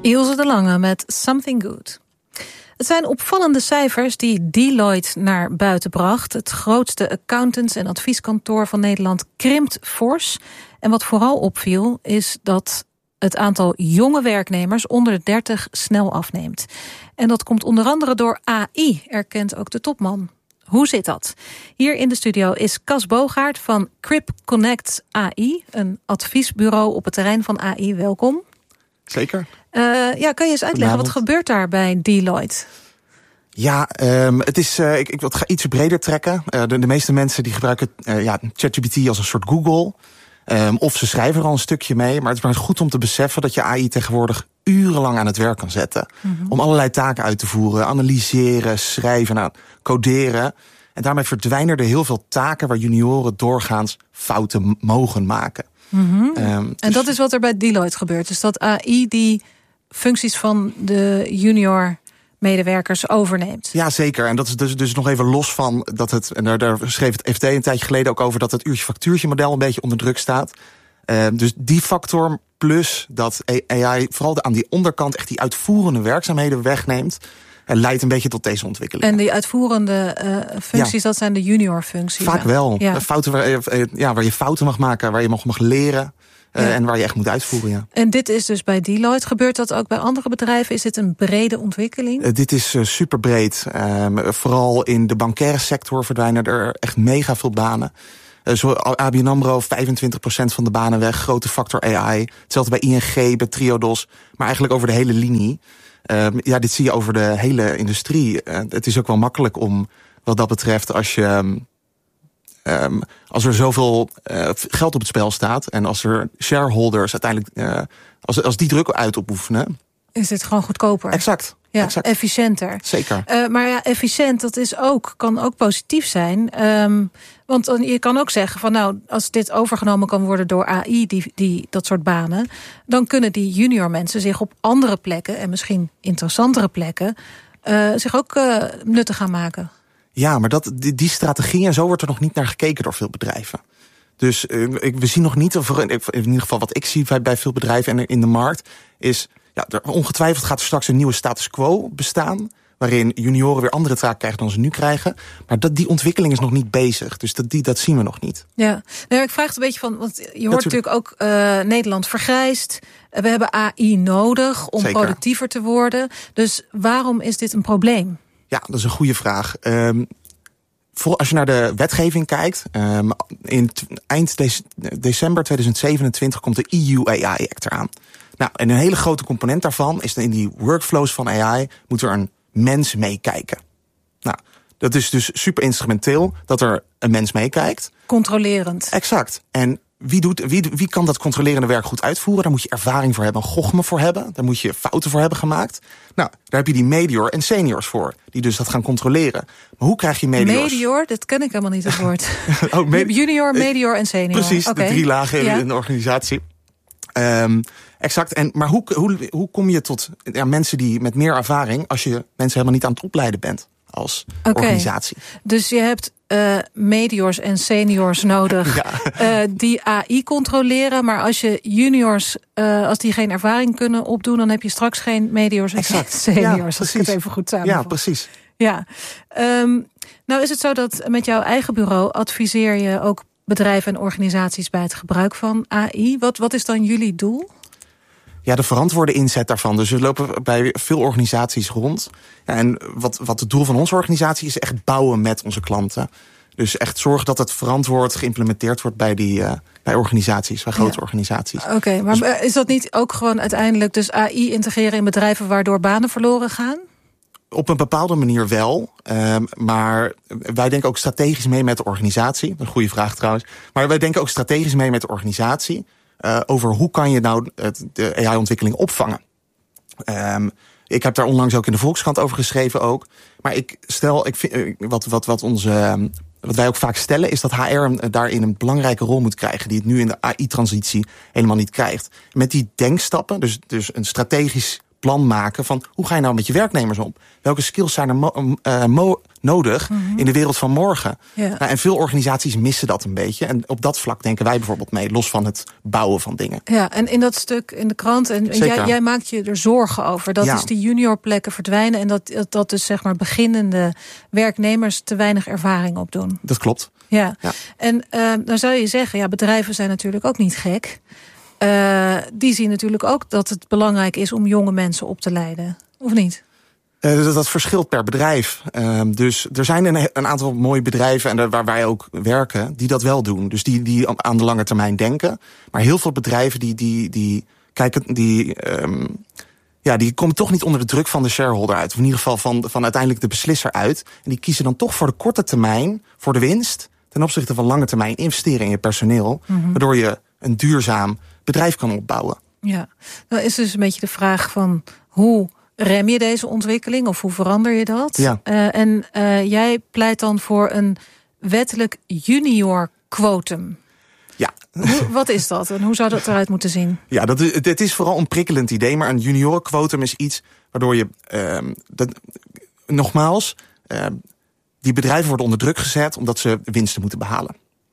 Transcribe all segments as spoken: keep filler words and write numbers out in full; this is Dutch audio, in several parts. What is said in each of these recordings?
Ilse de Lange met Something Good. Het zijn opvallende cijfers die Deloitte naar buiten bracht. Het grootste accountants- en advieskantoor van Nederland krimpt fors. En wat vooral opviel is dat het aantal jonge werknemers onder de dertig snel afneemt. En dat komt onder andere door A I, erkent ook de topman. Hoe zit dat? Hier in de studio is Cas Boogaard van Crip Connect A I, een adviesbureau op het terrein van A I. Welkom. Zeker. Uh, ja, kan je eens uitleggen, wat gebeurt daar bij Deloitte? Ja, um, het is, uh, ik, ik wil het iets breder trekken. Uh, de, de meeste mensen die gebruiken uh, ja, ChatGPT als een soort Google. Um, of ze schrijven er al een stukje mee. Maar het is maar goed om te beseffen dat je A I tegenwoordig urenlang aan het werk kan zetten. Mm-hmm. Om allerlei taken uit te voeren. Analyseren, schrijven, nou, coderen. En daarmee verdwijnen er heel veel taken waar junioren doorgaans fouten mogen maken. Mm-hmm. Um, dus... En dat is wat er bij Deloitte gebeurt. Dus dat A I die functies van de junior medewerkers overneemt. Ja, zeker. En dat is dus, dus nog even los van dat het, en daar, daar schreef het F T een tijdje geleden ook over, dat het uurtje-factuurtje model een beetje onder druk staat. Uh, dus die factor plus dat A I vooral aan die onderkant echt die uitvoerende werkzaamheden wegneemt, en leidt een beetje tot deze ontwikkeling. En die uitvoerende uh, functies, ja. Dat zijn de junior functies. Vaak wel. Ja. Fouten waar, ja, waar je fouten mag maken, waar je mag, mag leren. Uh, ja. En waar je echt moet uitvoeren, ja. En dit is dus bij Deloitte. Gebeurt dat ook bij andere bedrijven? Is dit een brede ontwikkeling? Uh, dit is uh, super breed. Um, vooral in de bankaire sector verdwijnen er echt mega veel banen. Uh, zo A B N AMRO, vijfentwintig procent van de banen weg. Grote factor A I. Hetzelfde bij I N G, bij Triodos. Maar eigenlijk over de hele linie. Uh, ja, dit zie je over de hele industrie. Uh, het is ook wel makkelijk om, wat dat betreft, als je... Um, Um, als er zoveel uh, geld op het spel staat en als er shareholders uiteindelijk, uh, als, als die druk uitoefenen, is het gewoon goedkoper. Exact. Ja, exact. Efficiënter. Zeker. Uh, maar ja, efficiënt, dat is ook, kan ook positief zijn. Um, want dan, je kan ook zeggen van nou, als dit overgenomen kan worden door A I, die, die, dat soort banen, dan kunnen die junior mensen zich op andere plekken en misschien interessantere plekken uh, zich ook uh, nuttig gaan maken. Ja, maar dat, die, die strategie en zo wordt er nog niet naar gekeken door veel bedrijven. Dus uh, we zien nog niet, of in ieder geval wat ik zie bij, bij veel bedrijven en in de markt, is ja, er, ongetwijfeld gaat er straks een nieuwe status quo bestaan, waarin junioren weer andere taken krijgen dan ze nu krijgen. Maar dat, die ontwikkeling is nog niet bezig. Dus dat, die, dat zien we nog niet. Ja, nou, ik vraag het een beetje van, want je hoort natuurlijk ook uh, Nederland vergrijst. We hebben A I nodig om Zeker. productiever te worden. Dus waarom is dit een probleem? Ja, dat is een goede vraag. Um, voor, als je naar de wetgeving kijkt, um, in t, eind de, december tweeduizend zevenentwintig komt de E U A I Act eraan. Nou, en een hele grote component daarvan is in die workflows van A I moet er een mens meekijken. Nou, dat is dus super instrumenteel dat er een mens meekijkt. Controlerend. Exact. En Wie, doet, wie, wie kan dat controlerende werk goed uitvoeren? Daar moet je ervaring voor hebben, een gochme voor hebben. Daar moet je fouten voor hebben gemaakt. Nou, daar heb je die medior en seniors voor, die dus dat gaan controleren. Maar hoe krijg je mediors? Medior, dat ken ik helemaal niet, het woord. oh, med- Junior, medior en senior. Precies, okay. De drie lagen ja. in de organisatie. Um, exact. En, maar hoe, hoe, hoe kom je tot ja, mensen die met meer ervaring, als je mensen helemaal niet aan het opleiden bent als okay. organisatie? Dus je hebt Uh, mediors en seniors nodig ja. uh, die A I controleren. Maar als je juniors, uh, als die geen ervaring kunnen opdoen, dan heb je straks geen mediors en exact. seniors. Ja, als ik het even goed samenvat. Ja, precies. Ja. Um, nou is het zo dat met jouw eigen bureau adviseer je ook bedrijven en organisaties bij het gebruik van A I. Wat, wat is dan jullie doel? Ja, de verantwoorde inzet daarvan. Dus we lopen bij veel organisaties rond. Ja, en wat, wat het doel van onze organisatie is echt bouwen met onze klanten. Dus echt zorgen dat het verantwoord geïmplementeerd wordt bij die uh, bij organisaties, bij grote ja. organisaties. Oké, okay, maar dus, is dat niet ook gewoon uiteindelijk dus A I integreren in bedrijven waardoor banen verloren gaan? Op een bepaalde manier wel. Um, maar wij denken ook strategisch mee met de organisatie. Een goede vraag trouwens. Maar wij denken ook strategisch mee met de organisatie. Uh, over hoe kan je nou het, de A I-ontwikkeling opvangen. Um, ik heb daar onlangs ook in de Volkskrant over geschreven ook. Maar ik stel, ik vind, wat, wat, wat, onze, wat wij ook vaak stellen, is dat H R daarin een belangrijke rol moet krijgen, die het nu in de A I-transitie helemaal niet krijgt. Met die denkstappen, dus, dus een strategisch plan maken van hoe ga je nou met je werknemers om? Welke skills zijn er mo- uh, mo- nodig mm-hmm. in de wereld van morgen? Ja. Nou, en veel organisaties missen dat een beetje. En op dat vlak denken wij bijvoorbeeld mee, los van het bouwen van dingen. Ja, en in dat stuk in de krant, en jij, jij maakt je er zorgen over, dat ja. dus die juniorplekken verdwijnen en dat, dat dus zeg maar beginnende werknemers te weinig ervaring opdoen. Dat klopt. Ja, ja. En uh, dan zou je zeggen, ja, bedrijven zijn natuurlijk ook niet gek. Uh, die zien natuurlijk ook dat het belangrijk is om jonge mensen op te leiden. Of niet? Uh, dat, dat verschilt per bedrijf. Uh, dus er zijn een, een aantal mooie bedrijven, en waar wij ook werken, die dat wel doen. Dus die, die aan de lange termijn denken. Maar heel veel bedrijven die, die, die kijken, die, um, ja, die komen toch niet onder de druk van de shareholder uit. Of in ieder geval van, van uiteindelijk de beslisser uit. En die kiezen dan toch voor de korte termijn, voor de winst, ten opzichte van lange termijn investeren in je personeel. Mm-hmm. Waardoor je een duurzaam bedrijf kan opbouwen. Ja, nou is dus een beetje de vraag van hoe rem je deze ontwikkeling of hoe verander je dat? Ja. Uh, en uh, jij pleit dan voor een wettelijk junior quotum. Ja. Hoe, wat is dat en hoe zou dat eruit moeten zien? Ja, dat is, het is vooral een prikkelend idee, maar een juniorenquotum is iets waardoor je, uh, dat, nogmaals, uh, die bedrijven worden onder druk gezet omdat ze winsten moeten behalen.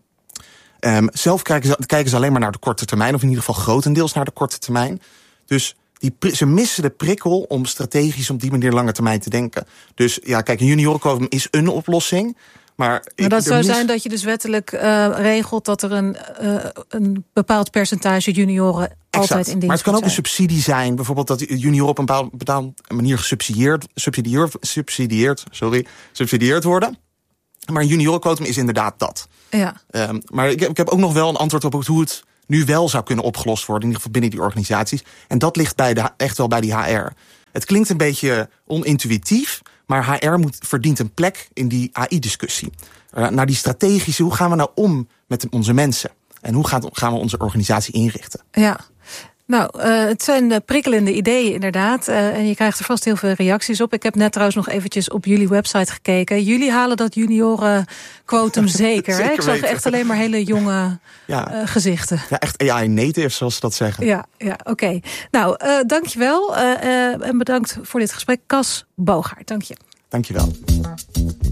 Um, zelf kijken ze, kijken ze alleen maar naar de korte termijn, of in ieder geval grotendeels naar de korte termijn. Dus die, ze missen de prikkel om strategisch op die manier lange termijn te denken. Dus ja, kijk, een juniorenquotum is een oplossing. Maar, maar dat zou mis... zijn dat je dus wettelijk uh, regelt dat er een, uh, een bepaald percentage junioren exact. altijd in dienst. Maar het kan ook zijn. een subsidie zijn. Bijvoorbeeld dat junioren op een bepaalde, bepaalde manier gesubsidieerd subsidieerd, subsidieerd, sorry, subsidieerd worden. Maar een juniorenquotum is inderdaad dat. Ja. Um, maar ik heb, ik heb ook nog wel een antwoord op hoe het nu wel zou kunnen opgelost worden, in ieder geval binnen die organisaties. En dat ligt bij de, echt wel bij die H R. Het klinkt een beetje onintuïtief, maar H R moet, verdient een plek in die A I-discussie. Uh, naar die strategische, hoe gaan we nou om met onze mensen? En hoe gaat, gaan we onze organisatie inrichten? Ja. Nou, uh, het zijn uh, prikkelende ideeën inderdaad. Uh, en je krijgt er vast heel veel reacties op. Ik heb net trouwens nog eventjes op jullie website gekeken. Jullie halen dat juniorenquotum zeker. zeker hè? Ik zag weten. echt alleen maar hele jonge ja. uh, gezichten. Ja, echt A I-native, zoals ze dat zeggen. Ja, ja oké. Okay. Nou, uh, dankjewel. Uh, uh, en bedankt voor dit gesprek. Cas Boogaard, dank je. Dank je wel.